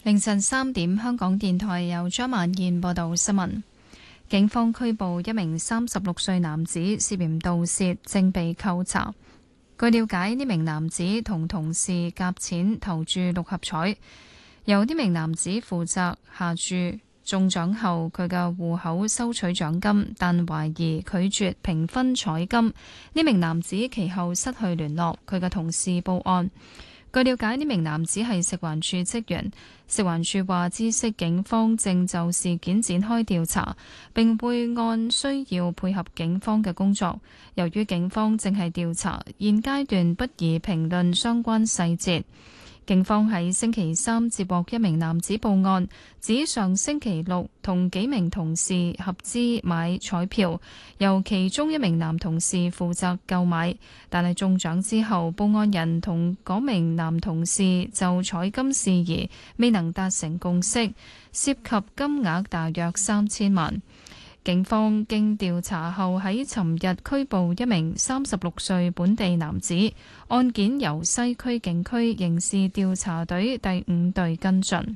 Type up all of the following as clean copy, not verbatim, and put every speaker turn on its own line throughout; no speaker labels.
凌晨3點，香港電台由張曼燕報道新聞。警方拘捕一名36歲男子，涉嫌盜竊，正被扣查。據了解，呢名男子同同事夾錢投注六合彩，由呢名男子負責下注，中獎後佢嘅戶口收取獎金，但懷疑拒絕平分彩金。呢名男子其後失去聯絡，佢嘅同事報案。據了解，呢名男子係食環署職員。食環署話知悉警方正就事件展開調查，並會按需要配合警方嘅工作。由於警方正係調查，現階段不宜評論相關細節。警方喺星期三接獲一名男子報案，指上星期六同幾名同事合資買彩票，由其中一名男同事負責購買，但係中獎之後，報案人同嗰名男同事就彩金事宜未能達成共識，涉及金額大約3000萬。警方經調查後喺尋日拘捕一名36歲本地男子，案件由西區警區刑事調查隊第5隊跟進。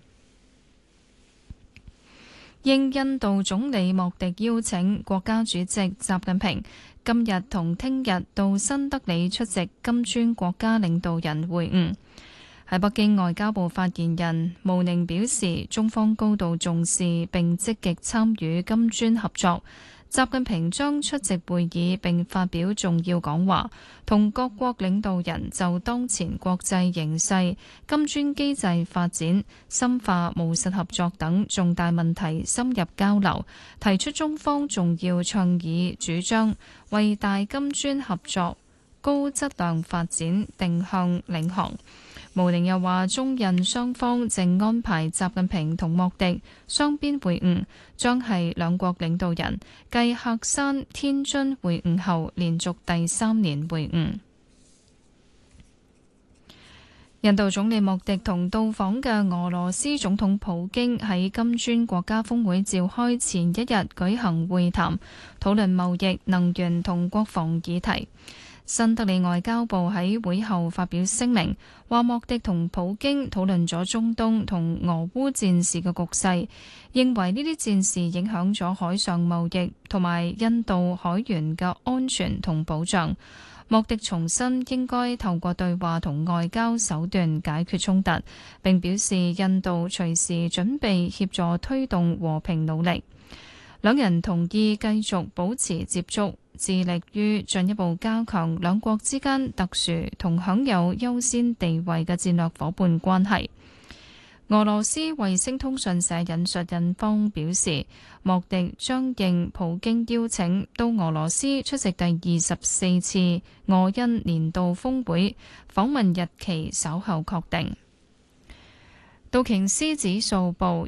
應印度總理莫迪邀請，國家主席習近平今日同聽日到新德里出席金磚國家領導人會晤。喺北京，外交部發言人毛寧表示，中方高度重視並積極參與金磚合作。習近平將出席會議並發表重要講話，同各國領導人就當前國際形勢、金磚機制發展、深化務實合作等重大問題深入交流，提出中方重要倡議主張，為大金磚合作高質量發展定向領航。毛寧又話，中印雙方正安排習近平同莫迪雙邊會晤，將係兩國領導人繼喀山、天津會晤後連續第3年會晤。印度總理莫迪同到訪嘅俄羅斯總統普京喺金磚國家峰會召開前一日舉行會談，討論貿易、能源同國防議題。新德里外交部喺會後發表聲明，話莫迪同普京討論咗中東同俄烏戰事嘅局勢，認為呢啲戰事影響咗海上貿易同埋印度海員嘅安全同保障。莫迪重申應該透過對話同外交手段解決衝突，並表示印度隨時準備協助推動和平努力。兩人同意繼續保持接觸，致力於進一步加強兩國之間特殊同享有優先地位嘅戰略夥伴關係。俄羅斯衛星通訊社引述印方表示，莫迪將應普京邀請到俄羅斯出席第24次俄印年度峰會，訪問日期稍後確定。道瓊斯指數報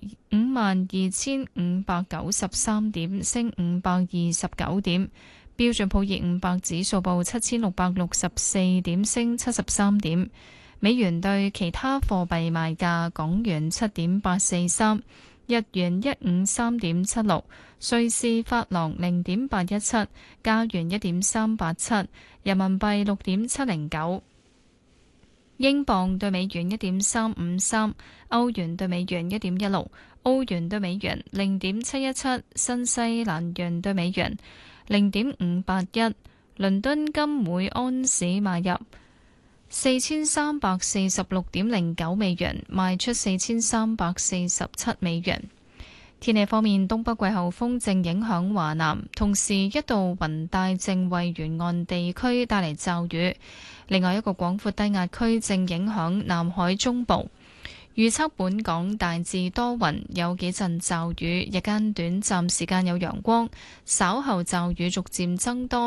52,593點，升529點。標準普爾500指數報7,664點，升73點。美元對其他貨幣賣價：港元7.843，日元153.76，瑞士法郎0.817，加元1.387，人民幣6.709。英鎊對美元1.353，歐元對美元1.16，澳元對美元0.717，新西蘭元對美元0.581。倫敦金每安士買入4346.09美元，賣出4347美元。天氣方面，東北季候風正影響華南，同時一道雲帶正為沿岸地區帶嚟驟雨。另外一個廣闊低壓區正影響南海中部。預測本港大致多雲，有幾陣驟雨，日間短暫時間有陽光，稍後驟雨逐漸增多。